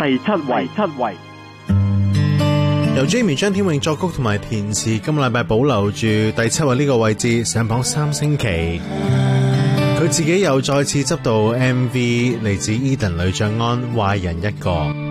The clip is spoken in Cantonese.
第七位。 由 Jamie 張天穎作曲同埋填詞，今個禮拜保留住第7位呢個位置，上榜3星期。佢自己又再次執導 MV，嚟自 Eden 呂爵安《壞人一個》。